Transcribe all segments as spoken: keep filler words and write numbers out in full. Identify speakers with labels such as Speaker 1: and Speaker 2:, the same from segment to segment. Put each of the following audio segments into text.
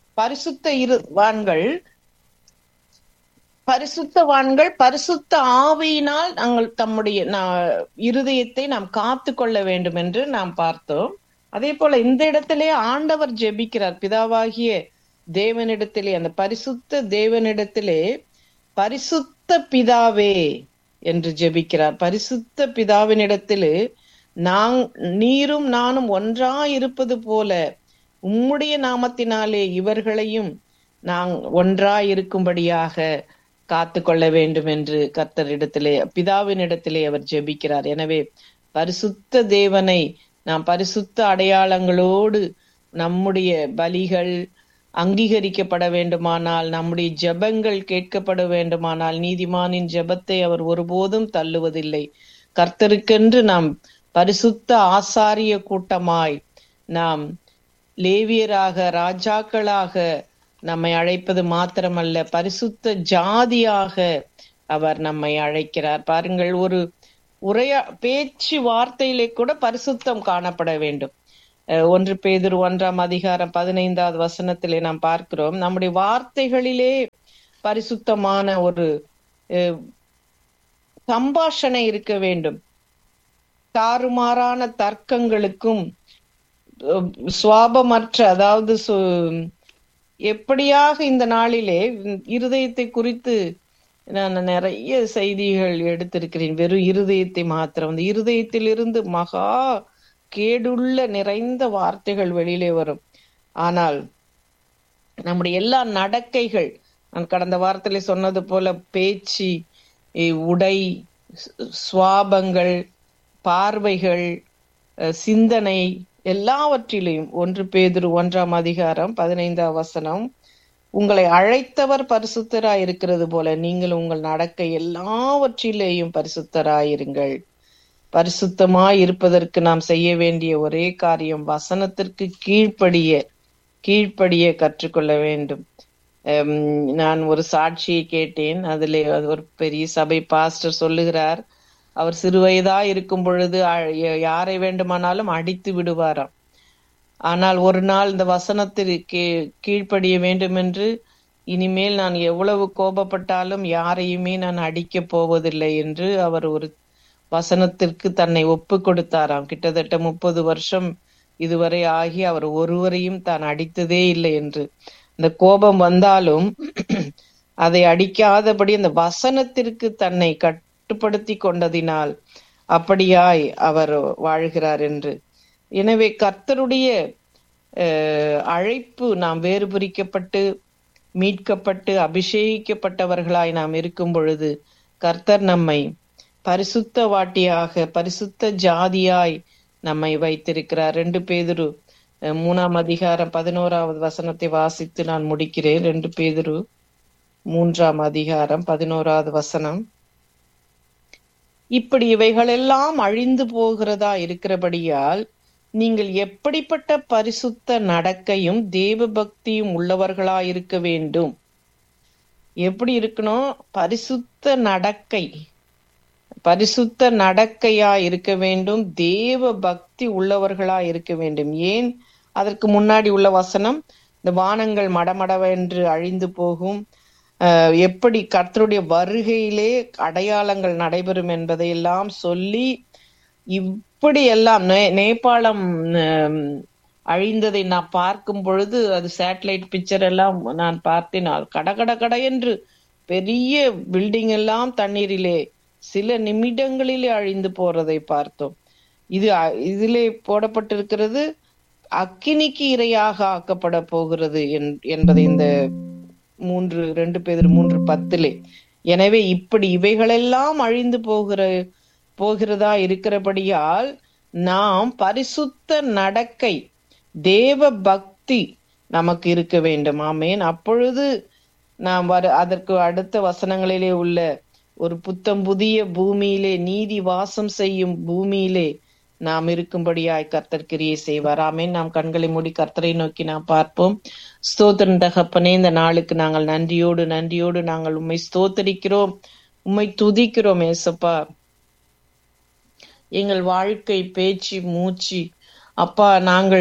Speaker 1: பரிசுத்த இருவான்கள் பரிசுத்தவான்கள் பரிசுத்த ஆவியினால் நாங்கள் தம்முடைய இருதயத்தை நாம் காத்து கொள்ள வேண்டும் என்று நாம் பார்த்தோம். அதே போல இந்த இடத்திலே ஆண்டவர் ஜெபிக்கிறார். பிதாவாகிய தேவனிடத்திலே, அந்த பரிசுத்த தேவனிடத்திலே பரிசுத்த பிதாவே என்று ஜெபிக்கிறார். பரிசுத்த பிதாவினிடத்திலே நான் நீரும் நானும் ஒன்றாயிருப்பது போல உம்முடைய நாமத்தினாலே இவர்களையும் நான் ஒன்றாயிருக்கும்படியாக காத்து கொள்ள வேண்டும் என்று கர்த்தரிடத்திலே, பிதாவினிடத்திலே அவர் ஜெபிக்கிறார். எனவே பரிசுத்த தேவனை நாம் பரிசுத்த அடையாளங்களோடு நம்முடைய பலிகள் அங்கீகரிக்கப்பட வேண்டுமானால், நம்முடைய ஜெபங்கள் கேட்கப்பட வேண்டுமானால், நீதிமானின் ஜெபத்தை அவர் ஒருபோதும் தள்ளுவதில்லை. கர்த்தருக்கென்று நாம் பரிசுத்த ஆசாரிய கூட்டமாய், நாம் லேவியராக ராஜாக்களாக நம்மை அழைப்பது மாத்திரமல்ல, பரிசுத்த ஜாதியாக அவர் நம்மை அழைக்கிறார். பாருங்கள், ஒரு உரையா பேச்சு வார்த்தையிலே கூட பரிசுத்தம் காணப்பட வேண்டும். ஒன்று பேதுரு ஒன்றாம் அதிகாரம் பதினைந்தாவது வசனத்திலே நாம் பார்க்கிறோம், நம்முடைய வார்த்தைகளிலே பரிசுத்தமான ஒரு சம்பாஷணை இருக்க வேண்டும். தாறுமாறான தர்க்கங்களுக்கும் சுவாபமற்ற, அதாவது எப்படியாக இந்த நாளிலே இருதயத்தை குறித்து நான் நிறைய செய்திகள் எடுத்திருக்கிறேன். வெறும் இருதயத்தை மாத்திரம், அந்த இருதயத்திலிருந்து மகா கேடுள்ள நிறைந்த வார்த்தைகள் வெளியிலே வரும். ஆனால் நம்முடைய எல்லா நடக்கைகள், நான் கடந்த வாரத்திலே சொன்னது போல பேச்சு, உடை, சுவாபங்கள், பார்வைகள், சிந்தனை எல்லாவற்றிலையும் ஒன்று பேதுரு ஒன்றாம் அதிகாரம் பதினைந்தாம் வசனம், உங்களை அழைத்தவர் பரிசுத்தராய் இருக்கிறது போல நீங்கள் உங்கள் நடக்கை எல்லாவற்றிலேயும் பரிசுத்தராயிருங்கள். பரிசுத்தமாய் இருப்பதற்கு நாம் செய்ய வேண்டிய ஒரே காரியம் வசனத்திற்கு கீழ்ப்படிய கீழ்ப்படிய கற்றுக்கொள்ள வேண்டும். நான் ஒரு சாட்சியை கேட்டேன். அதிலே ஒரு பெரிய சபை பாஸ்டர் சொல்லுகிறார், அவர் சிறுவயதா இருக்கும் பொழுது யாரை வேண்டுமானாலும் அடித்து விடுவாராம். ஆனால் ஒரு நாள் இந்த வசனத்திற்கு கீழ்ப்படிய வேண்டும் என்று, இனிமேல் நான் எவ்வளவு கோபப்பட்டாலும் யாரையுமே நான் அடிக்க போவதில்லை என்று அவர் ஒரு வசனத்திற்கு தன்னை ஒப்பு கொடுத்தாராம். கிட்டத்தட்ட முப்பது வருஷம் இதுவரை ஆகி அவர் ஒருவரையும் தான் அடித்ததே இல்லை என்று. இந்த கோபம் வந்தாலும் அதை அடிக்காதபடி அந்த வசனத்திற்கு தன்னை கட்டுப்படுத்தி கொண்டதினால் அப்படியாய் அவர் வாழ்கிறார் என்று. எனவே கர்த்தருடைய அழைப்பு, நாம் வேறு பிரிக்கப்பட்டு மீட்கப்பட்டு அபிஷேகிக்கப்பட்டவர்களாய் நாம் இருக்கும் பொழுது கர்த்தர் நம்மை பரிசுத்த வாட்டியாக பரிசுத்த ஜாதியாய் நம்மை வைத்திருக்கிறார். ரெண்டு பேதுரு மூணாம் அதிகாரம் பதினோராவது வசனத்தை வாசித்து நான் முடிக்கிறேன். ரெண்டு பேதுரு மூன்றாம் அதிகாரம் பதினோராவது வசனம், இப்படி இவைகளெல்லாம் அழிந்து போகிறதா இருக்கிறபடியால் நீங்கள் எப்படிப்பட்ட பரிசுத்த நடக்கையும் தேவ பக்தியும் உள்ளவர்களாயிருக்க வேண்டும். எப்படி இருக்கணும்? பரிசுத்த நடக்கை, பரிசுத்த நடக்கையா இருக்க வேண்டும், தேவ பக்தி உள்ளவர்களா இருக்க வேண்டும். ஏன்? அதற்கு முன்னாடி உள்ள வசனம், இந்த வானங்கள் மடமடவென்று அழிந்து போகும், அஹ் எப்படி கர்த்தருடைய வருகையிலே அடையாளங்கள் நடைபெறும் என்பதையெல்லாம் சொல்லி, இப்படி எல்லாம் நே நேபாளம் அழிந்ததை நான் பார்க்கும் பொழுது, அது சேட்டலைட் பிக்சர் எல்லாம் நான் பார்த்தேன். கட கட கட என்று பெரிய பில்டிங் எல்லாம் தண்ணீரிலே சில நிமிடங்களிலே அழிந்து போறதை பார்த்தோம். இது இதிலே போடப்பட்டிருக்கிறது, அக்கினிக்கு இரையாக ஆக்கப்பட போகிறது என்பதை இந்த மூன்று ரெண்டு பேர் மூன்று பத்திலே. எனவே இப்படி இவைகளெல்லாம் அழிந்து போகிற போகிறதா இருக்கிறபடியால் நாம் பரிசுத்த நடக்கை, தேவ பக்தி நமக்கு இருக்க வேண்டும். ஆமேன். அப்பொழுது நாம் வர அதற்கு அடுத்த வசனங்களிலே உள்ள ஒரு புத்தம் புதிய பூமியிலே, நீதி வாசம் செய்யும் பூமியிலே நாம் இருக்கும்படியாய் கர்த்தர் கிரியை செய்வார். ஆமேன். நாம் கண்களை மூடி கர்த்தரை நோக்கி நாம் பார்ப்போம். ஸ்தோத்திரம் தகப்பனே, இந்த நாளுக்கு நாங்கள் நன்றியோடு நன்றியோடு நாங்கள் உம்மை ஸ்தோத்தரிக்கிறோம், உம்மை துதிக்கிறோம். ஏசப்பா, எங்கள் வாழ்க்கை பேச்சு மூச்சு அப்பா, நாங்கள்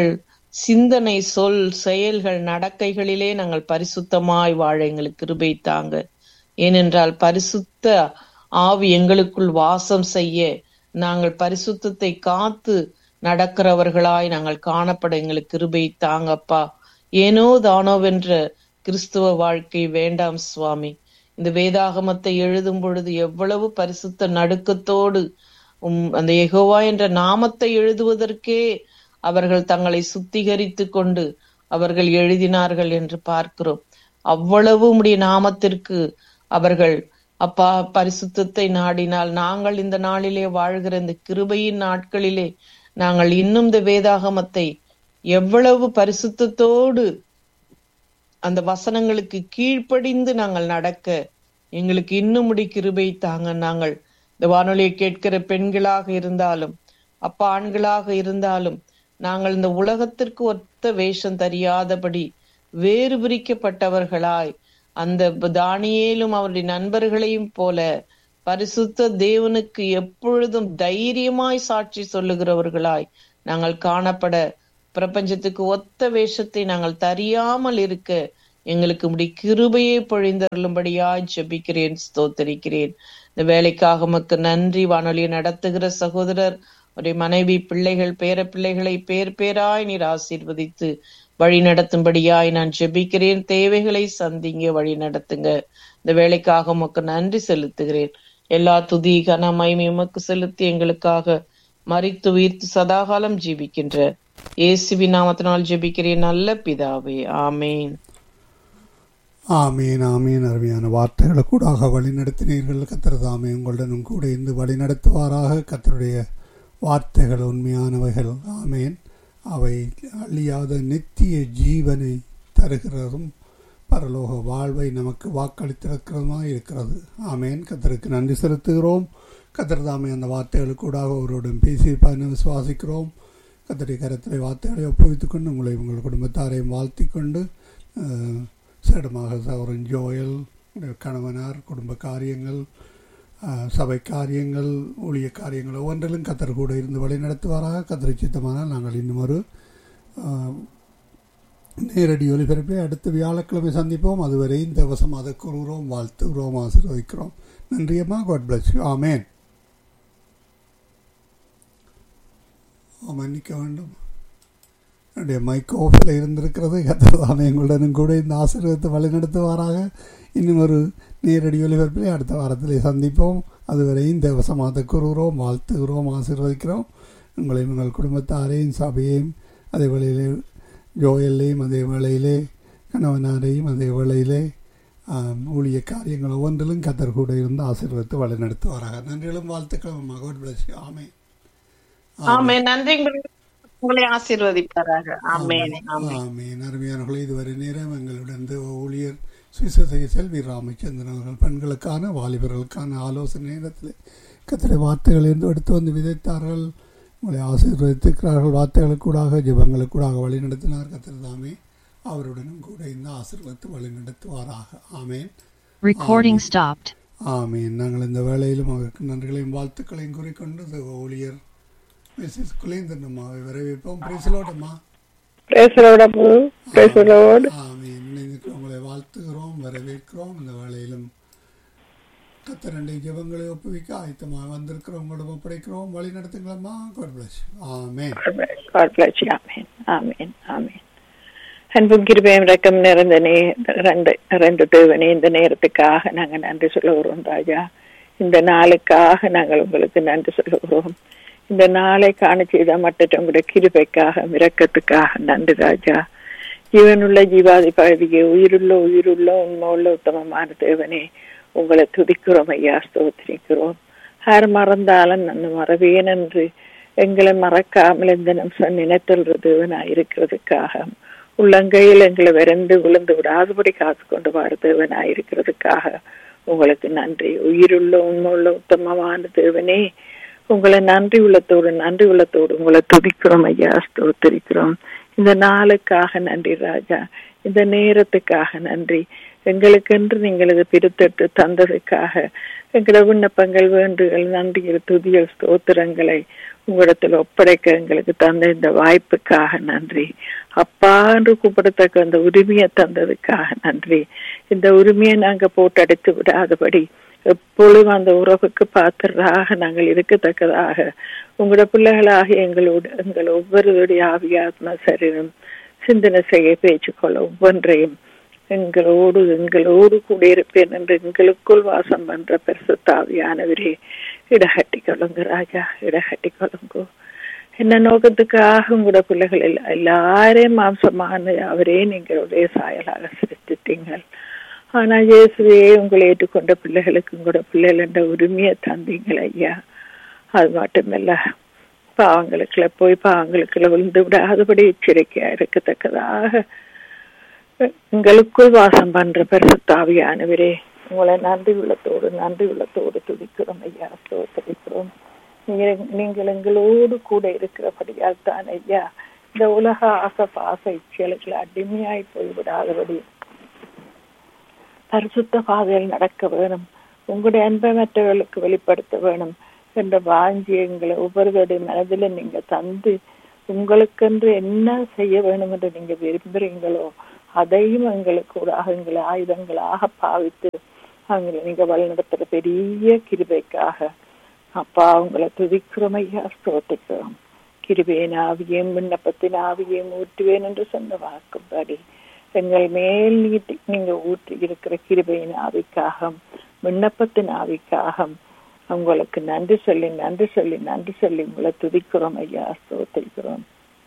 Speaker 1: சிந்தனை, சொல், செயல்கள், நடக்கைகளிலே நாங்கள் பரிசுத்தமாய் வாழ எங்களுக்கு கிருபை தாங்க. ஏனென்றால் பரிசுத்த ஆவி எங்களுக்குள் வாசம் செய்ய நாங்கள் பரிசுத்தத்தை காத்து நடக்கிறவர்களாய் நாங்கள் காணப்பட எங்களுக்கு கிருபை தாங்கப்பா. ஏனோ தானோவென்ற கிறிஸ்துவ வாழ்க்கை வேண்டாம் சுவாமி. இந்த வேதாகமத்தை எழுதும் பொழுது எவ்வளவு பரிசுத்த நடுக்கத்தோடு உம் அந்த யெகோவா என்ற நாமத்தை எழுதுவதற்கே அவர்கள் தங்களை சுத்திகரித்து கொண்டு அவர்கள் எழுதினார்கள் என்று பார்க்கிறோம். அவ்வளவு உம்முடைய நாமத்திற்கு அவர்கள் அப்பா பரிசுத்தத்தை நாடினால், நாங்கள் இந்த நாளிலே வாழ்கிற இந்த கிருபையின் நாட்களிலே நாங்கள் இன்னும் இந்த வேதாகமத்தை எவ்வளவு பரிசுத்தத்தோடு அந்த வசனங்களுக்கு கீழ்ப்படிந்து நாங்கள் நடக்க எங்களுக்கு இன்னும் முடி கிருபை தாங்க. நாங்கள் இந்த வானொலியை கேட்கிற பெண்களாக இருந்தாலும் அப்பா ஆண்களாக இருந்தாலும் நாங்கள் இந்த உலகத்திற்கு ஒத்த வேஷம் தெரியாதபடி வேறு பிரிக்கப்பட்டவர்களாய் அந்த தானியேலும் அவருடைய நண்பர்களையும் போல பரிசுத்த தேவனுக்கு எப்பொழுதும் தைரியமாய் சாட்சி சொல்லுகிறவர்களாய் நாங்கள் காணப்பட, பிரபஞ்சத்துக்கு ஒத்த வேஷத்தை நாங்கள் தெரியாமல் இருக்க எங்களுக்கு முடி கிருபையை பொழிந்தருளும்படியாய் ஜெபிக்கிறேன், ஸ்தோத்தரிக்கிறேன். இந்த வேலைக்காக உமக்கு நன்றி. வானொலியை நடத்துகிற சகோதரர், ஒரு மனைவி, பிள்ளைகள், பேர பிள்ளைகளை பேர் பேராய் நீர் ஆசீர்வதித்து வழி நடத்தும்படியாய் நான் ஜெபிக்கிறேன். தேவைகளை சந்திங்க, வழி நடத்துங்க. இந்த வேலைக்காக உமக்கு நன்றி செலுத்துகிறேன். எல்லா துதி கன மகிமை உமக்கு செலுத்தி எங்களுக்காக மரித்து உயிர்த்து சதாகாலம் ஜீவிக்கின்ற இயேசுவின் நாமத்தினால் ஜெபிக்கிறேன் நல்ல பிதாவே, ஆமேன்.
Speaker 2: ஆமீன் ஆமீன். அருமையான வார்த்தைகளை கூடாக வழி நடத்தினீர்கள். கர்த்தர் தாமே உங்களுடனும் கூட இருந்து வழி நடத்துவாராக. கர்த்தருடைய வார்த்தைகள் உண்மையானவைகள். ஆமேன். அவை அழியாத நித்திய ஜீவனை தருகிறதும் பரலோக வாழ்வை நமக்கு வாக்களித்திருக்கிறதுமாக இருக்கிறது. ஆமேன். கர்த்தருக்கு நன்றி செலுத்துகிறோம். கர்த்தர் தாமே அந்த வார்த்தைகளுக்கு கூடாக ஒருவருடன் பேசியிருப்பார் விசுவாசிக்கிறோம். கர்த்தருடைய கரத்திலே வார்த்தைகளை ஒப்புவித்துக் கொண்டு உங்களை உங்கள் குடும்பத்தாரையும் வாழ்த்தி கொண்டு சேடமாக சகோதரன் ஜோயல், கணவனார், குடும்ப காரியங்கள், சபை காரியங்கள், ஊழிய காரியங்கள் ஒவ்வொன்றிலும் கர்த்தர் கூட இருந்து வழி நடத்துவாராக. கர்த்தரை சித்தமானால் நாங்கள் இன்னும் ஒரு நேரடி ஒலிபரப்பை அடுத்த வியாழக்கிழமை சந்திப்போம். அதுவரை இந்த வசம் அதை கூறுகிறோம், வாழ்த்துகிறோம், ஆசீர்வதிக்கிறோம். நன்றியம்மா. God bless you. ஆமேன். மன்னிக்க வேண்டும், என்னுடைய மைக் ஆஃபில் இருந்திருக்கிறது. கர்த்தர் எங்களுடனும் கூட இந்த ஆசீர்வாதத்தை வழிநடத்துவாராக. இன்னும் ஒரு நேரடி ஒலிபரப்பிலே அடுத்த வாரத்திலே சந்திப்போம். அதுவரை இந்த வசமாக கூறுகிறோம், வாழ்த்துகிறோம், ஆசீர்வதிக்கிறோம். உங்களையும் உங்கள் குடும்பத்தாரையும் சபையையும் அதே வேளையிலே ஜோயல்லையும் அதே வேளையிலே கணவனாரையும் அதே வேளையிலே ஊழிய காரியங்கள் ஒவ்வொன்றிலும் கர்த்தர் கூட இருந்து ஆசீர்வதித்து வழிநடத்துவாராக. நன்றிகளும் வாழ்த்துக்களும். God bless you. ஆமென்.
Speaker 1: ஆமென். நன்றி. உங்களை ஆசீர்வதிப்பாராக. ஆமென்.
Speaker 2: ஆமென். அருமையானவர்களே, இதுவரை நேரம் எங்களுடன் ஊழியர் சுவிசேஷ செல்வி ராமச்சந்திரன் அவர்கள் பெண்களுக்கான வாலிபர்களுக்கான ஆலோசனை நேரத்தில் கர்த்தரை வார்த்தைகள் இருந்து எடுத்து வந்து விதைத்தார்கள். உங்களை ஆசீர்வதித்திருக்கிறார்கள். வார்த்தைகளுக்கூடாக ஜெபங்களுக்கூடாக வழி நடத்தினார். கர்த்தர் தாமே அவருடனும் கூட இந்த ஆசீர்வதித்து வழி நடத்துவாராக. ஆமென்.
Speaker 3: Recording stopped.
Speaker 2: ஆமென். நாங்கள் இந்த வேளையிலும் அவருக்கு நன்றிகளையும் வாழ்த்துக்களையும் கூறிக்கொண்டு ஊழியர் மிஸ்ஸஸ் குலேந்தன் அம்மாவை வரவேற்போம். பிரேசலோடம்மா.
Speaker 4: பிரேசலோடம்மா. பிரேசலோட.
Speaker 2: ஆமென். உங்களை வாழ்த்துகிறோம், வரவேற்கிறோம். இந்த வேளையிலும் கர்த்தர் ரெண்டு ஜெபங்களை ஒப்புவிக்க ஆயத்தமாக வந்திருக்கிறோம். உங்களிடம் ஒப்படைக்கிறோம். வழி நடத்துங்களம்மா. God bless you. Amen.
Speaker 4: God bless you. ஆமென். ஆமென். ஆமென். அன்பும் கிருபையும் இரக்கம் நிறைந்த நே ரெண்டு ரெண்டு தேவனே, இந்த நேரத்துக்காக நாங்கள் நன்றி சொல்லுகிறோம் ராஜா. இந்த நாளுக்காக நாங்கள் உங்களுக்கு நன்றி சொல்லுகிறோம். இந்த நாளை காண செய்த மற்ற உங்களுடைய கிருபைக்காக இரக்கத்துக்காக நன்றி ராஜா. ஜீவனுள்ள ஜீவாதி பழவிய உயிருள்ள உயிருள்ள உண்மையுள்ள உத்தமமான தேவனே, உங்களை துதிக்கிறோம் ஐயா, ஸ்தோத்திரிக்கிறோம். யார் மறந்தாலும் நான் மறவேன் என்று எங்களை மறக்காமல் இந்த நிமிஷம் நினைத்தல்ற தேவனா இருக்கிறதுக்காக, உள்ளங்கையில் எங்களை விரைந்து விழுந்து விடாதபடி காத்து கொண்டு வார தேவனா இருக்கிறதுக்காக உங்களுக்கு நன்றி. உயிருள்ள உண்மையுள்ள உத்தமமான தேவனே, உங்களை நன்றி உள்ளத்தோடு நன்றி உள்ளத்தோடு உங்களை துதிக்கிறோம் ஐயா, ஸ்தோத்திரிக்கிறோம். இந்த நாளுக்காக நன்றி ராஜா. இந்த நேரத்துக்காக நன்றி. எங்களுக்கென்று நீங்கள் இதை பிரித்தெடுத்து தந்ததுக்காக எங்களோட விண்ணப்பங்கள் வேண்டுகள் நன்றிகள் துதிகள் ஸ்தோத்திரங்களை உங்களிடத்தில் ஒப்படைக்க எங்களுக்கு தந்த இந்த வாய்ப்புக்காக நன்றி. அப்பா என்று கூப்பிடத்தக்க அந்த உரிமையை தந்ததுக்காக நன்றி. இந்த உரிமையை நாங்க போட்டு அடைத்து விடாதபடி எப்பொழுதும் அந்த உறவுக்கு பாத்திரராக நாங்கள் இருக்கத்தக்கதாக உங்களோட பிள்ளைகளாக எங்களோடு எங்கள் ஒவ்வொருடைய ஆவியாத்ம சரீரம் சிந்தனை செய்ய பேச்சுக்கொள்ள ஒவ்வொன்றையும் எங்களோடு எங்களோடு கூட இருப்பேன் என்று எங்களுக்குள் வாசம் பண்ற பரிசுத்தாவியானவரே இடகட்டி கொள்ளுங்க ராஜா, இடகட்டி கொள்ளுங்கோ. என்ன நோக்கத்துக்காக உங்களோட பிள்ளைகள் எல்லாரையும் மாம்சமான அவரே நீங்களுடைய சாயலாக சிரிச்சிட்டீங்கள். ஆனா இயேசுவே உங்களை ஏற்றுக்கொண்ட பிள்ளைகளுக்கு உங்களோட பிள்ளைகள் என்ற உரிமையை தந்தீங்கள் ஐயா. அது மட்டுமல்ல, பாவங்களுக்குள்ள போய் பாவங்களுக்குள்ள விழுந்து விடாதபடி எச்சரிக்கையா இருக்கத்தக்கதாக எங்களுக்குள் வாசம் பண்ற பரிசுத்தாவியானவரே உங்களை நன்றி உள்ளத்தோடு நன்றி உள்ளத்தோடு துதிக்கிறோம் ஐயா, ஸ்தோத்திரிக்கிறோம். நீங்க நீங்கள் எங்களோடு கூட இருக்கிறபடியால் தான் ஐயா இந்த உலக ஆசை பாச இச்சைகளுக்கு அடிமையாய் போய்விடாதபடி பரிசுத்த பாதையில் நடக்க வேணும், உங்களுடைய அன்பை மற்றவர்களுக்கு வெளிப்படுத்த வேணும் என்ற வாஞ்சி எங்களை ஒவ்வொருவருடைய மனதில நீங்க தந்து உங்களுக்கென்று என்ன செய்ய வேணும் என்று நீங்க விரும்புறீங்களோ அதையும் எங்களுக்கு கூட எங்களை ஆயுதங்களாக பாவித்து அவங்களை நீங்க வழிநடத்துற பெரிய கிருபைக்காக அப்பா உங்களை துதிக்கிறோம் ஐயா, ஸ்தோத்திக்கிறோம். கிருபையின் ஆவியையும் விண்ணப்பத்தின் ஆவியையும் ஊற்றுவேன் என்று சொன்ன வாக்குப்படி எங்கள் மேல் நீட்டி நீங்க ஊற்றி இருக்கிற கிருபையின் ஆவிக்காக விண்ணப்பத்தின் ஆவிக்காக உங்களுக்கு நன்றி சொல்லி நன்றி சொல்லி நன்றி சொல்லி உங்களை துதிக்கிறோம் ஐயா, ஸ்தோத்திக்கிறோம்.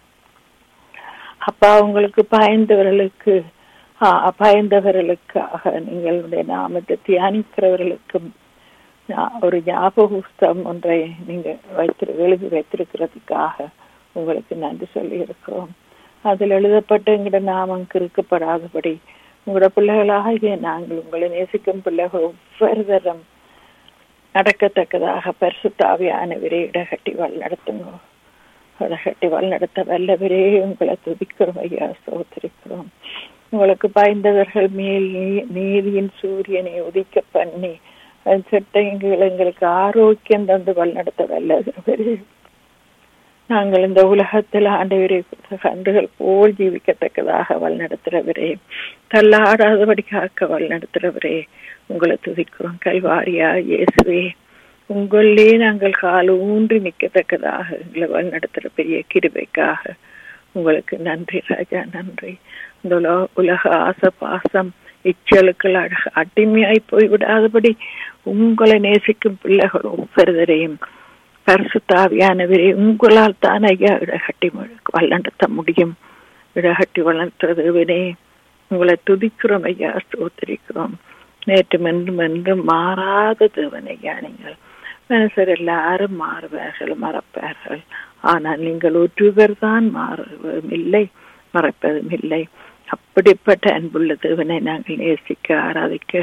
Speaker 4: அப்பா உங்களுக்கு பயந்தவர்களுக்கு பயந்தவர்களுக்காக நீங்களுடைய நாமத்தை தியானிக்கிறவர்களுக்கும் ஒரு ஞாபக புஸ்தகம் ஒன்றை நீங்க வைத்திரு எழுதி வைத்திருக்கிறதுக்காக உங்களுக்கு நன்றி சொல்லி இருக்கிறோம். அதில் எழுதப்பட்ட எங்களோட நாமம் கிறுக்கப்படாதபடி உங்களோட பிள்ளைகளாக நாங்கள் உங்களை நேசிக்கும் பிள்ளைகள் ஒவ்வொரு தரம் நடக்கத்தக்கதாக பரிசுத்தாவியானவரே இடகட்டி வழி நடத்துங்க, இடகட்டி வழி நடத்த வல்லவரே உங்களை துதிக்கிறோம் ஐயா, ஸ்தோத்திரிக்கிறோம். உங்களுக்கு பாய்ந்தவர்கள் மேல் நீதியின் சூரியனை உதிக்க பண்ணி சட்டங்கள் எங்களுக்கு ஆரோக்கியம் தந்து வழி நடத்த வல்லவரே நாங்கள் இந்த உலகத்தில் ஆண்டவரே கன்றுகள் போல் ஜீவிக்கத்தக்கதாக வழி நடத்துறவரே தள்ளாடாதபடி காக்க வழி நடத்துறவரே உங்களை துதிக்கிறோம். கல்வாரியா இயேசுவே உங்களே நாங்கள் கால் ஊன்றி நிற்கத்தக்கதாக எங்களை வழி நடத்துற பெரிய கிருபைக்காக உங்களுக்கு நன்றி ராஜா, நன்றி. இந்த உலக ஆசை பாசம் இச்சலுக்கள் அடிமையாய் போய்விடாதபடி உங்களை நேசிக்கும் பிள்ளைகள் ஒவ்வொருவரையும் பரிசுத்தாவியானவரே உங்களால் தான் ஐயா இடகட்டி வளர்த்த முடியும். இடகட்டி வளர்த்ததுவனே உங்களை துதிக்கிறோம் ஐயா, ஸ்தோத்திரிக்கிறோம். நேற்று மென்றும் என்றும் மாறாத தேவன் ஐயா. நீங்கள் மனுஷர் எல்லாரும் மாறுவார்கள், மறப்பார்கள். ஆனால் நீங்கள் ஒருவர் தான் மாறுவதும் இல்லை, மறப்பதும் இல்லை. அப்படிப்பட்ட அன்புள்ள தேவனை நாங்கள் நேசிக்க, ஆராதிக்க,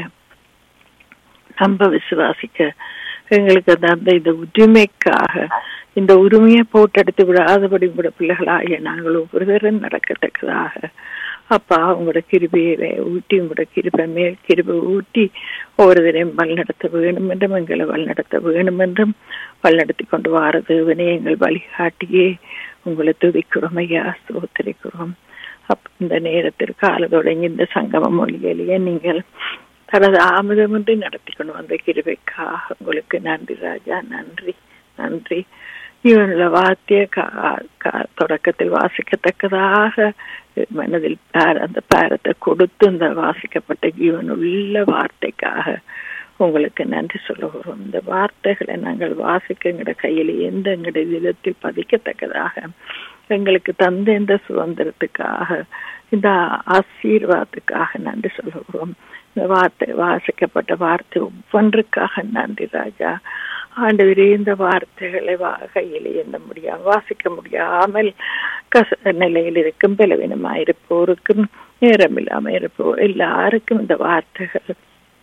Speaker 4: நம்ப, விசுவாசிக்க எங்களுக்கு அந்த இந்த உரிமைக்காக இந்த உரிமையை போட்டெடுத்து விடாதபடி உங்களோட பிள்ளைகளாகிய நாங்கள் ஒவ்வொருவரும் நடக்கத்தக்கதாக அப்பா உங்களோட கிருபையை ஊட்டி உங்களோட கிருபை மேல் கிருபை ஊட்டி ஒவ்வொருவரையும் வழிநடத்த வேணும் என்றும் எங்களை வழிநடத்த வேணும் என்றும் வழிநடத்தி கொண்டு வார தேவனே எங்கள் வழிகாட்டியே உங்களை துதிக்கிறோம் ஐயா, ஸ்தோத்திரிக்கிறோம். அப் இந்த நேரத்தில் கால தொடங்கி இந்த சங்கம மொழியிலேயே நீங்கள் தனது ஆமதமின்றி நடத்தி கொண்டு வந்த கிருபைக்காக உங்களுக்கு நன்றி ராஜா, நன்றி நன்றி. இவனுள்ள வார்த்தைய தொடக்கத்தில் வாசிக்கத்தக்கதாக மனதில் அந்த பாரத்தை கொடுத்து இந்த வாசிக்கப்பட்ட ஜீவனுள்ள வார்த்தைக்காக உங்களுக்கு நன்றி சொல்லுகிறோம். இந்த வார்த்தைகளை நாங்கள் வாசிக்க எங்கட கையில் எந்த எங்களுடைய விதத்தில் பதிக்கத்தக்கதாக எங்களுக்கு தந்த இந்த சுதந்திரத்துக்காக இந்த ஆசீர்வாதத்துக்காக நன்றி சொல்லுகிறோம். இந்த வார்த்தை வாசிக்கப்பட்ட வார்த்தை ஒவ்வொன்றுக்காக நன்றி ராஜா. ஆண்டவரே இந்த வார்த்தைகளை கையில் எண்ண முடியாமல் வாசிக்க முடியாமல் கச நிலையில் இருக்கும் பலவீனமாயிருப்போருக்கும் நேரம் இல்லாமல் இருப்போர் எல்லாருக்கும் இந்த வார்த்தைகள்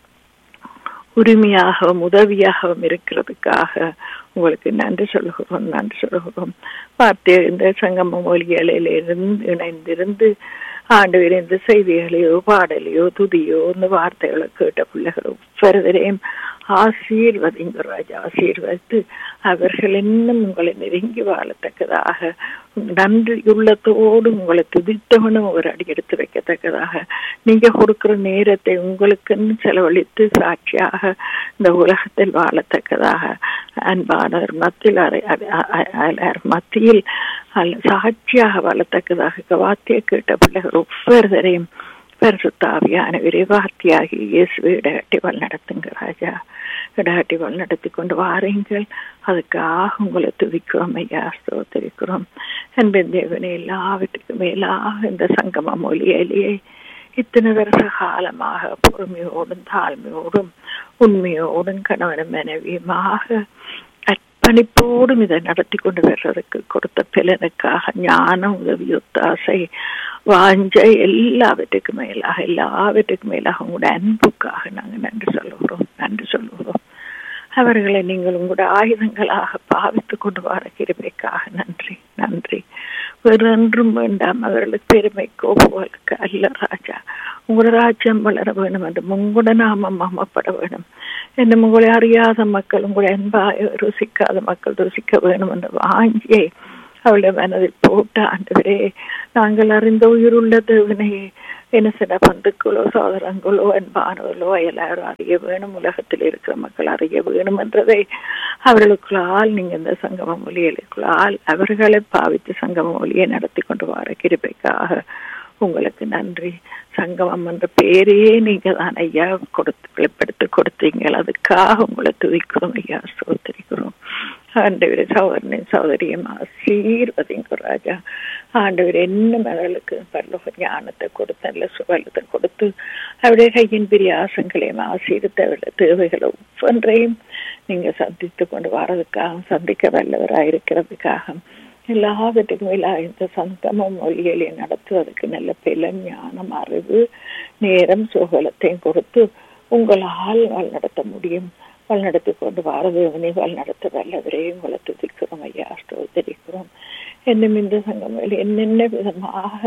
Speaker 4: உரிமையாகவும் உதவியாகவும் இருக்கிறதுக்காக உங்களுக்கு நன்றி சொல்லுகிறோம், நன்றி சொல்லுகிறோம். வார்த்தை இந்த சங்கம மொழிகளில் இருந்து இணைந்திருந்து ஆண்டவர் இந்த செய்திகளையோ பாடலையோ துதியோ இந்த வார்த்தைகளை கேட்ட பிள்ளைகள் ஒவ்வொருவரையும் ஆசீர்வதிங்க ராஜா. ஆசீர்வதித்து அவர்கள் இன்னும் உங்களை நெருங்கி வாழத்தக்கதாக, நன்றி உள்ளத்தோடு உங்களை துதித்தவனும் ஒரு அடி எடுத்து வைக்கத்தக்கதாக, நீங்க கொடுக்கிற நேரத்தை உங்களுக்குன்னு செலவழித்து சாட்சியாக இந்த உலகத்தில் வாழத்தக்கதாக, அன்பானவர் மத்தியில் மத்தியில் சாட்சியாக வாழத்தக்கதாக வார்த்தையை கேட்ட பிள்ளைகள் ஒவ்வொருவரையும் பரிசுத்தாவியான விரைவார்த்தியாகி இயேசுவை இடகட்டி வழி நடத்துங்க ராஜா. இடகட்டி வழி நடத்தி கொண்டு வாருங்கள். அதுக்காக உங்களை துதிக்கிறோம் ஐயா, ஸ்தோத்திரிக்கிறோம். என்பன் தேவனே, எல்லாவற்றுக்கும் மேலாக இந்த சங்கம மொழியிலேயே இத்தனை வருஷ காலமாக பொறுமையோடும் தாழ்மையோடும் உண்மையோடும் கணவன் மனைவியுமாக அர்ப்பணிப்போடும் இதை நடத்தி கொண்டு வர்றதுக்கு கொடுத்த பலனுக்காக ஞானம், உதவி, ஒத்தாசை, வாஞ்சை எல்லாவற்றுக்கும் மேலாக எல்லாவற்றுக்கும் மேலாக உங்களோட அன்புக்காக நாங்கள் நன்றி சொல்லுகிறோம் நன்றி சொல்லுகிறோம். அவர்களை நீங்கள் உங்களோட ஆயுதங்களாக பாவித்து கொண்டு வர கிருபைக்காக நன்றி நன்றி. வேறொன்றும் வேண்டாம், அவர்களுக்கு பெருமைக்கோ புகழுக்கு அல்ல ராஜா. உங்களோட ராஜ்யம் வளர வேணும் என்று உங்களோட நாமம் மமப்பட வேணும் என்று உங்களை அறியாத மக்கள், உங்களுடைய அன்பாக ருசிக்காத மக்கள் ருசிக்க வேணும் என்ற வாஞ்சியை அவளுடைய மனதில் போட்ட ஆண்டவரே, நாங்கள் அறிந்த உயிருள்ள தேவனை என்ன சில பந்துக்களோ சோதரங்களோ அன்பானவர்களோ எல்லாரும் அறிய வேணும், உலகத்தில் இருக்கிற மக்கள் அறிய வேணும் என்றதை அவர்களுக்குள்ளால் நீங்க இந்த சங்கம மொழிகளுக்குள்ளால் அவர்களை பாவித்து சங்கம மொழியை நடத்தி கொண்டு வர கிருபைக்காக உங்களுக்கு நன்றி. சங்கமம் என்ற பேரையே நீங்க தான் ஐயா கொடுத்து வெளிப்படுத்தி கொடுத்தீங்க, அதுக்காக உங்களை துதிக்கிறோம் ஐயா, ஸ்தோத்திரிக்கிறோம். ஆண்டவரே, சகோதரனை சகோதரியும் ஆசீர்வதிங்க ராஜா. ஆண்டவர் என்ன மகளுக்கு பரலோக ஞானத்தை கொடுத்து நல்ல சுகலத்தை கொடுத்து அவருடைய கையின் பிரியாசங்களையும் ஆசீர்வித்து அவருடைய தேவைகளை ஒவ்வொன்றையும் நீங்க சந்தித்து கொண்டு வர்றதுக்காக, சந்திக்க வல்லவராயிருக்கிறதுக்காக, எல்லாவற்றுக்கும் எல்லா இந்த சங்கமம் மொழிகளை நடத்துவதற்கு நல்ல பலன், ஞானம், அறிவு, நேரம், சுகலத்தையும் கொடுத்து உங்களால் வழிநடத்த முடியும். வழிநடத்தி கொண்டு வாரதேவனை வழிநடத்த வல்லவரே உங்களை துதிக்கிறோம் ஐயா, ஸ்தோத்திரிக்கிறோம். என்னும் இந்த சங்கமம் என்னென்ன விதமாக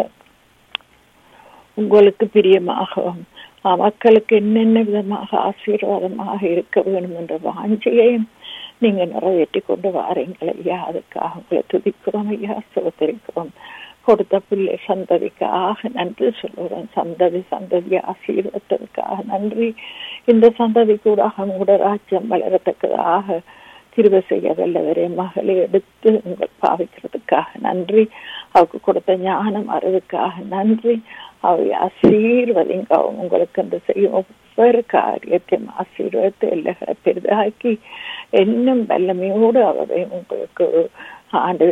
Speaker 4: உங்களுக்கு பிரியமாகவும் மக்களுக்கு என்னென்ன விதமாக ஆசீர்வாதமாக இருக்க வேண்டும் என்ற வாஞ்சையையும் நீங்க நிறைவேற்றி கொண்டு வாரீங்கள் ஐயா, அதுக்காக உங்களை துதிக்கிறோம் ஐயா, ஸ்தோத்திரிக்கிறோம். கொடுத்த பிள்ளை சந்ததிக்காக நன்றி சொல்லுறோம். சந்ததி சந்ததி ஆசீர்வதற்காக நன்றி. இந்த சந்ததி கூட உங்களோட ராஜ்யம் வளரத்தக்கதாக கிருபை செய்ய வல்லவரே மகளை எடுத்து உங்கள் பாவிக்கிறதுக்காக நன்றி. அவருக்கு கொடுத்த ஞானம் அறிவுக்காக நன்றி. அவை ஆசீர்வதிங்க. உங்களுக்கு அந்த செய்யும் ஒவ்வொரு காரியத்தையும் ஆசீர்வதித்து எல்லைகளை பெரிதாக்கி இன்னும் வல்லமையோடு அவரை உங்களுக்கு ஆண்டு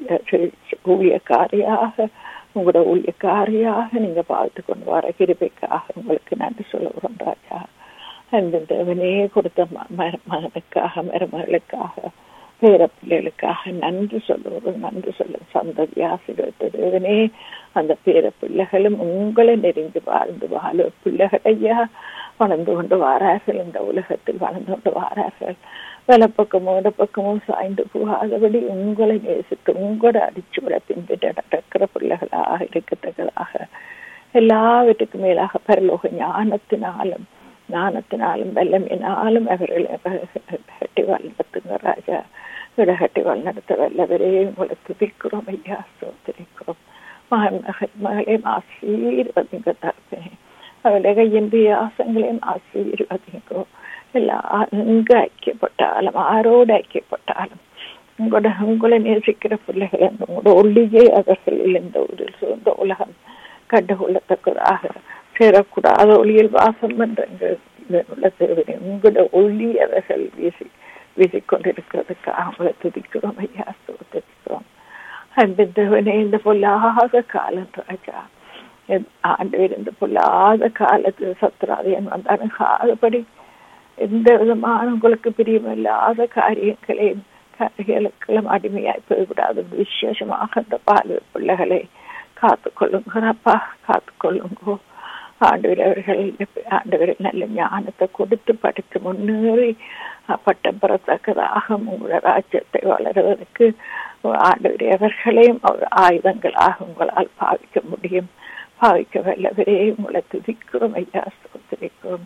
Speaker 4: ஊழியக்காரியாக உங்களோட ஊழியக்காரியாக நீங்க பார்த்து கொண்டு வர கிருபைக்காக உங்களுக்கு நன்றி சொல்லுகிறோம் ராஜா. அந்த தேவனே கொடுத்த மகனுக்காக மருமகளுக்காக பேர பிள்ளைகளுக்காக நன்றி சொல்லுவோம் நன்றி சொல்லும். சந்ததி ஆசீர்வதித்த தேவனே, அந்த பேர பிள்ளைகளும் உங்களை நெருங்கி வாழ்ந்து வாழ பிள்ளைகளையா வளர்ந்து கொண்டு வாரார்கள். இந்த உலகத்தில் வளர்ந்து கொண்டு வாரார்கள். வலப்பக்கமோ இடப்பக்கமோ சாய்ந்து போகாதபடி உங்களை நேசித்து உங்களோட அடிச்சு விட பின்பிட்டு நடக்கிற பிள்ளைகளாக இருக்கத்தக்கதாக எல்லாவற்றுக்கும் மேலாக பரலோக ஞானத்தினாலும் ஞானத்தினாலும் வல்லமையினாலும் அவர்களை கட்டி வழிநடத்துங்க ராஜா. இடகட்டி வழிநடத்த வல்லவரே உங்களை துதிக்கிறோம் ஐயா, சோதரிக்கிறோம். மகன் மகள் மகளையும் ஆசீர்வதிங்க தரப்பேன். அவருடைய கையின் ஆசங்களையும் ஆசீர்வதிங்கோ. எல்லா எங்கு ஐக்கியப்பட்டாலும் ஆரோடு ஐக்கியப்பட்டாலும் உங்களோட உங்களை நேசிக்கிற பிள்ளைகள் உங்களோட ஒளியை அவர்களில் இந்த ஒரு சொந்த உலகம் கண்டுகொள்ளத்தக்கதாக சேரக்கூடாத ஒளியில் வாசம் என்ற உள்ள தேவனை உங்களோட ஒளி அவர்கள் வீசி வீசிக்கொண்டிருக்கிறதுக்காக அவங்களை துதிக்கிறோம் ஐயா, துதிக்கிறோம். அந்த தேவனே, இந்த பொல்லாத காலம் ராஜா, ஆண்டு இந்த பொல்லாத காலத்தில் சத்ராதியன் வந்தாலும் காதபடி எந்த விதமான உங்களுக்கு பிரியமில்லாத காரியங்களையும் காரியங்களுக்கெல்லாம் அடிமையாய் போய்விடாது. விசேஷமாக அந்த பால் பிள்ளைகளை காத்துக்கொள்ளுங்கப்பா, காத்துக்கொள்ளுங்கோ. ஆண்டவர் அவர்கள் ஆண்டவர் நல்ல ஞானத்தை கொடுத்து படித்து முன்னேறி பட்டம் பெறத்தக்கதாக உங்களோட ராஜ்யத்தை வளர்வதற்கு ஆண்டவர் அவர்களையும் அவர் ஆயுதங்களாக உங்களால் பாவிக்க முடியும். பாவிக்க வல்லவரே உங்களை துதிக்கிறோம் ஐயா, ஸ்தோத்திரிக்கிறோம்.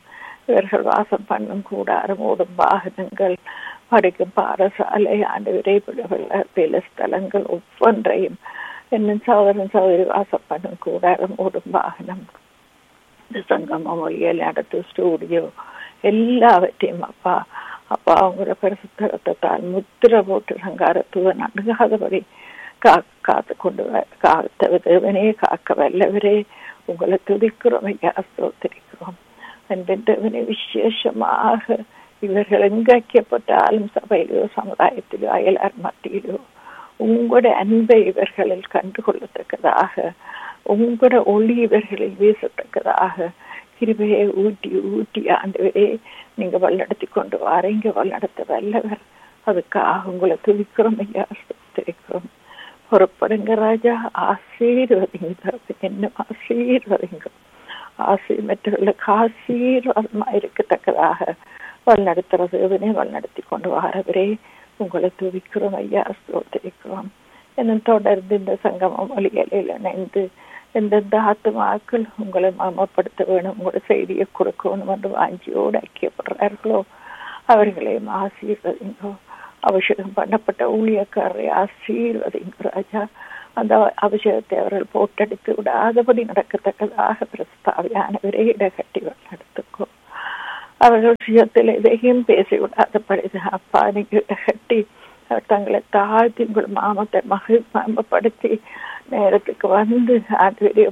Speaker 4: இவர்கள் வாசம் பண்ணும் கூடாரம், ஓடும் வாகனங்கள், படிக்கும் பாடசாலை, ஆண்டவரே வேலை ஸ்தலங்கள் ஒவ்வொன்றையும் என்னும் சகோதரன் சகோதரி வாசம் பண்ணும் கூடாரம், ஓடும் வாகனம், இந்த சங்கமம், ஒளியல் நடத்து ஸ்டூடியோ எல்லாவற்றையும் அப்பா அப்பா அவங்களோட பரிசுத்தத்தால் முத்திர போட்டு சங்காரத்துவ நடுங்காதபடி கா காத்து கொண்டு காத்த தேவனே, காக்க வல்லவரே, உங்களை துதிக்கிறோம் ஐயா, ஸ்தோத்திரிக்கிறோம். அன்பென்றவனே, விசேஷமாக இவர்கள் எங்கைக்கப்பட்டாலும் சபையிலோ சமுதாயத்திலோ அயலார் மத்தியிலோ உங்களோட அன்பை இவர்களில் கண்டுகொள்ளத்தக்கதாக, உங்களோட ஒளி இவர்களில் வீசத்தக்கதாக கிருபையை ஊட்டி ஊட்டி ஆண்டவரே நீங்க வழிநடத்தி கொண்டு வாரீங்க, வழிநடத்த வல்லவர். அதுக்காக உங்களை துதிக்கிறோம் ஐயா, ஸ்தோத்திரிக்கிறோம். புறப்படுங்க ராஜா, ஆசீர்வதிங்க, என்ன ஆசீர்வதிங்க, ஆசீ மற்றவர்களுக்கு ஆசீர்வாதமா இருக்கத்தக்கதாக வழிநடத்துறது வழிநடத்தி கொண்டு வாரவரே உங்களை துதிக்கிறோம் ஐயா, ஸ்தோத்திரிக்கிறோம். என்ன தொடர்ந்து இந்த சங்கமம் ஒளியலையில் இணைந்து எந்தெந்த ஆத்துமாக்கள் உங்களை மாமப்படுத்த வேணும், உங்களோட செய்தியை கொடுக்கணும் என்று வாஞ்சியோடு ஐக்கியப்படுறார்களோ அவர்களையும் ஆசீர்வதிங்கோ. அபிஷேகம் பண்ணப்பட்ட ஊழியக்காரரை ஆசீர்வதிங்க ராஜா. அந்த அபிஷேகத்தை அவர்கள் போட்டடித்து விடாதபடி நடக்கத்தக்கதாக பிரஸ்தாவியானவரே இடகட்டி நடத்துக்கோ. அவர்கள் சுயத்தில் எதையும் பேசி விடாதபடி அப்பா நீங்க இடகட்டி தங்களை தாழ்த்தி உங்கள் மாமத்தை மகிழ் மாமப்படுத்தி நேரத்துக்கு வந்து ஆண்டு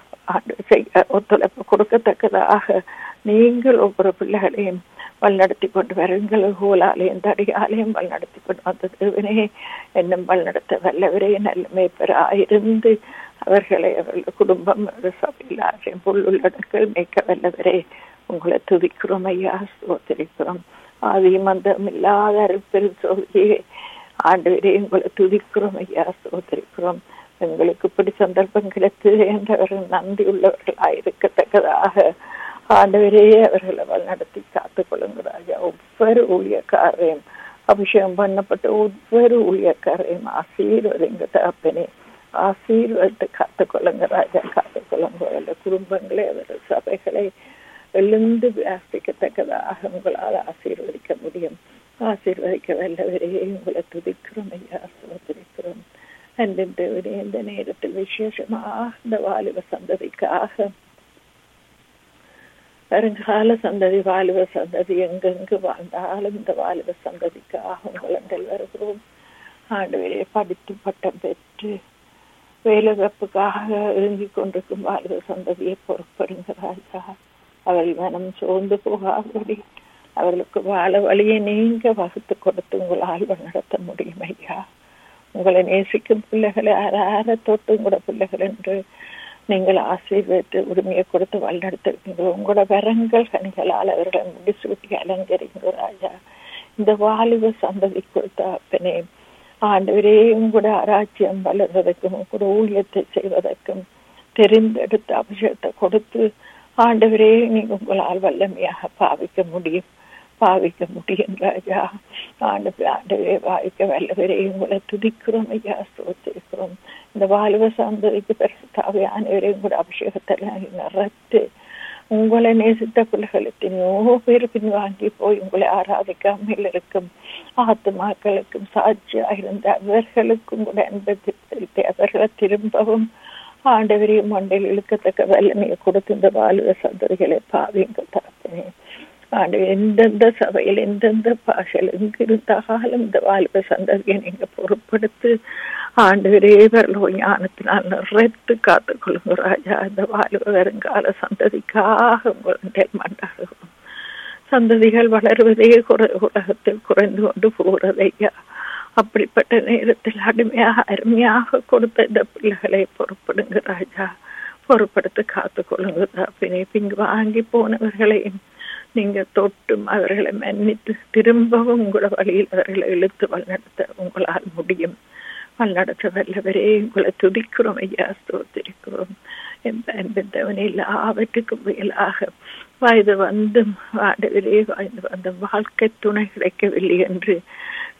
Speaker 4: செய்ய ஒத்துழைப்பு கொடுக்கத்தக்கதாக நீங்கள் ஒவ்வொரு பிள்ளைகளையும் வழிநடத்தி கொண்டு வருங்கள். ஹோலாலையும் தடியாலையும் வழிநடத்தி கொண்டு வந்ததுவனே என்னும் வழிநடத்த வல்லவரே, நல்ல மேய்ப்பராயிருந்து அவர்களை அவர்கள் குடும்பம் சபையிலாரையும் புல்லுள்ளடங்கள் மேய்க்க வல்லவரே உங்களை துதிக்கிறோம் ஐயா, ஸ்தோத்திரிக்கிறோம். ஆதியும் அந்தம் இல்லாத அருப்பெரும் சோதியே ஆண்டவரே உங்களை துதிக்கிறோம் ஐயா, ஸ்தோத்திரிக்கிறோம். எங்களுக்கு இப்படி சந்தர்ப்பம் கிடைத்து என்றவர்கள் நன்றி உள்ளவர்களாயிருக்கத்தக்கதாக ஆண்டவரே அவர்களை நடத்தி காத்துக் கொள்ளுங்க ராஜா. ஒவ்வொரு ஊழியக்காரையும் அபிஷேகம் பண்ணப்பட்ட ஒவ்வொரு ஊழியக்காரையும் ஆசீர்வதிங்க தகப்பனே, ஆசீர்வதித்து காத்துக் கொள்ளுங்க ராஜா, காத்துக் கொள்ளுங்க. எல்லா குடும்பங்களை அவர்கள் சபைகளை எழுந்து வியாசிக்கத்தக்கதாக உங்களால் ஆசீர்வதிக்க முடியும். ஆசீர்வதிக்க வல்லவரே உங்களை துதிக்கிறோம் ஐயா, சோதரிக்கிறோம். அன்பின் இந்த நேரத்தில் விசேஷமாக இந்த வாலிப சந்ததிக்காக, வருங்கால சந்ததி வாலிப சந்ததி எங்கெங்கு வாழ்ந்தாலும் இந்த வாலிப சந்ததிக்காக உங்கள் வருகிறோம். ஆண்டவரே படித்து பட்டம் பெற்று வேலைவாய்ப்புக்காக இறங்கிக் கொண்டிருக்கும் வாலிப சந்ததியை பொறுப்படுங்கிறார்களா. அவர்கள் மனம் சோர்ந்து போகாதபடி அவர்களுக்கு வாழ வழியை நீங்க வகுத்து கொடுத்து உங்களால் நடத்த முடியும் ஐயா. உங்களை நேசிக்கும் பிள்ளைகளை யார தொட்டு உங்களோட பிள்ளைகள் என்று நீங்கள் ஆசீர்வதித்து உரிமையை கொடுத்து வழிநடத்திருக்கீங்க. உங்களோட வரங்கள் கனிகளால் அவர்களை முடிசூட்டி அலங்கரிங்க ராஜா. இந்த வாலிப சந்ததி கொடுத்த அப்பனே ஆண்டவரே உங்களோட ஆராய்ச்சியம் வளர்வதற்கும் உங்களோட ஊழியத்தை செய்வதற்கும் தெரிந்தெடுத்த அபிஷேகத்தை கொடுத்து ஆண்டவரே நீங்க உங்களால் வல்லமையாக பாவிக்க முடியும் பாவிக்க முடியும் ராஜா. ஆண்டு ஆண்டவரே பாவிக்க வல்லவரே உங்களை துதிக்கிறோம் ஐயா, ஸ்தோத்திரிக்கிறோம். இந்த வாலிப சந்ததிக்கு பரிசுத்தாவியானவரே உங்களோட அபிஷேகத்தெல்லாம் நிறத்து உங்களை நேசித்த பிள்ளைகளுக்கு பேர் பின்வாங்கி போய் உங்களை ஆராதிக்காமல் இருக்கும் ஆத்துமாக்களுக்கும் சாட்சியாக இருந்த அவர்களுக்கும் கூட அன்பை செலுத்தி அவர்களை திரும்பவும் ஆண்டவரே மண்டையில் இழுக்கத்தக்க வல்லமையை கொடுத்து இந்த வாலிப சந்ததிகளை பாவிங்க தரப்பனே. ஆண்டு எந்தெந்த சபையில் எந்தெந்த பாஷையில் எங்கிருந்தாலும் இந்த வாலிப சந்ததியை நீங்க பொறுப்படுத்து ஆண்டவரே வரலோ ஞானத்தினால் நிறைத்து காத்துக் கொள்ளுங்க ராஜா. இந்த வாலிப வருங்கால சந்ததிக்காக உங்களுடைய மண்டாகும். சந்ததிகள் வளர்வதே குறை உலகத்தில் குறைந்து கொண்டு போறதையா. அப்படிப்பட்ட நேரத்தில் அடிமையாக அருமையாக கொடுத்த இந்த பிள்ளைகளை பொறுப்படுங்க ராஜா. பொறுப்படுத்து காத்துக் கொள்ளுங்க. பின்னே பிங்கு வாங்கி போனவர்களையும் நீங்க தொட்டும் அவர்களை மன்னித்து திரும்பவும் உங்களோட வழியில் அவர்களை இழுத்து வழிநடத்த உங்களால் முடியும். வழிநடத்த வல்லவரே உங்களை துதிக்கிறோம் ஐயா, ஸ்தோத்திரிக்கிறோம். என்பவனே எல்லாவற்றுக்கும் மேலாக வயது வந்தும் ஆண்டவரே வாழ்ந்து வந்த வாழ்க்கை துணை கிடைக்கவில்லை என்று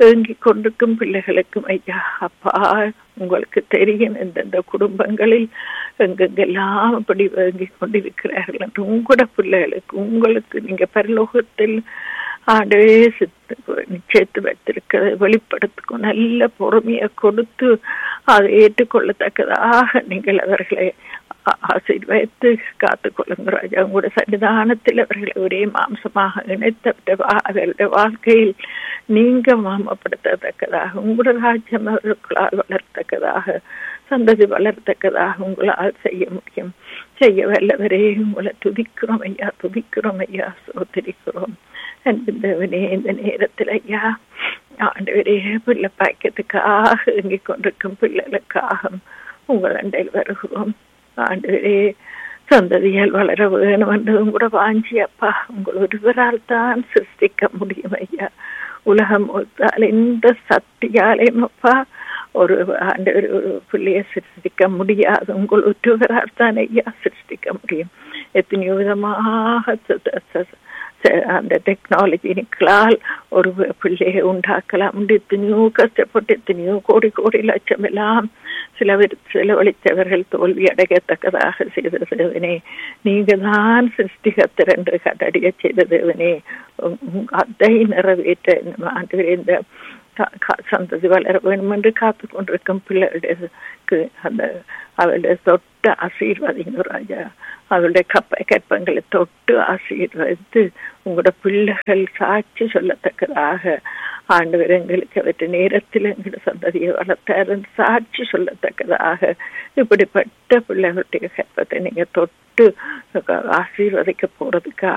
Speaker 4: ஏங்கிக் கொண்டிருக்கும் பிள்ளைகளுக்கும் ஐயா அப்பா உங்களுக்கு தெரியும் எந்தெந்த குடும்பங்களில் எங்கெங்கெல்லாம் அப்படி ஏங்கிக் கொண்டிருக்கிறார்கள் என்று உங்களோட பிள்ளைகளுக்கு உங்களுக்கு நீங்க பரலோகத்தில் ஆண்டவே நிச்சயத்து வைத்திருக்கிறதை வெளிப்படுத்திக்கும் நல்ல பொறுமையை கொடுத்து அதை ஏற்றுக்கொள்ளத்தக்கதாக நீங்கள் அவர்களை ஆசீர்வதித்து காத்துக் கொள்ளுங்க ராஜா. உங்களுடைய சன்னிதானத்தில் அவர்களை ஒரே மாம்சமாக இணைத்த அவருடைய வாழ்க்கையில் நீங்க மாமப்படுத்தத்தக்கதாக உங்களுடைய ராஜ்யம் அவர்களால் வளர்த்தக்கதாக சந்ததி வளர்த்தக்கதாக உங்களால் செய்ய முடியும். செய்ய வல்லவரே உங்களை துதிக்கிறோம் ஐயா, துதிக்கிறோம் ஐயா, சோதரிக்கிறோம். அன்புந்தவனே இந்த நேரத்தில் ஐயா ஆண்டவரே பிள்ளை பாய்க்கிறதுக்காக இங்கிக் கொண்டிருக்கும் பிள்ளைகளுக்காக உங்கள் அண்டையில் வருகிறோம். ஆண்டவரே சந்ததியால் வளர வேணும் என்றதும் கூட வாஞ்சி அப்பா உங்கள் ஒருவரால் தான் சிருஷ்டிக்க முடியும் ஐயா. உலகம் ஒத்தால் எந்த சக்தியாலையும் அப்பா ஒரு ஆண்டவர் ஒரு பிள்ளைய சிருஷ்டிக்க முடியாது. உங்கள் ஒருவரால் தான் ஐயா சிருஷ்டிக்க முடியும். எத்தனையோ விதமாக அந்த டெக்னாலஜிக்களால் ஒரு பிள்ளையை உண்டாக்கலாம். எத்தனையோ கஷ்டப்பட்டு எத்தனையோ கோடி கோடி லட்சம் எல்லாம் சில செலவழித்தவர்கள் தோல்வி அடையத்தக்கதாக செய்த தேவனே, நீங்க தான் சிருஷ்டிகத்தர் என்று கட்டடிய செய்த தேவனே, அதை நிறைவேற்ற இந்த சந்ததி வளர வேண்டும் என்று காத்து கொண்டிருக்கும் பிள்ளைகளுக்கு அந்த அவளுடைய தொட்டு ஆசீர்வாதிங்க ராஜா. அவளுடைய கப்ப கற்பங்களை தொட்டு ஆசீர்வதித்து உங்களோட பிள்ளைகள் சாட்சி சொல்லத்தக்கதாக ஆண்டவர் எங்களுக்கு அவற்றை நேரத்தில் எங்களோட சந்ததியை வளர்த்தார் சாட்சி சொல்லத்தக்கதாக இப்படிப்பட்ட பிள்ளைகளுடைய கற்பத்தை நீங்க தொட்டு ஆசீர்வதிக்க போறதுக்காக